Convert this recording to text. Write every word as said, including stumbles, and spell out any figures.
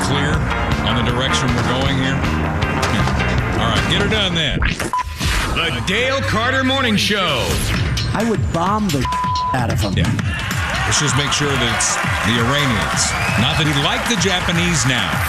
clear on the direction we're going here? Yeah. All right, get her done then. The Dale Carter Morning Show. I would bomb the out of him. Yeah. Let's just make sure that it's the Iranians. Not that he liked the Japanese now.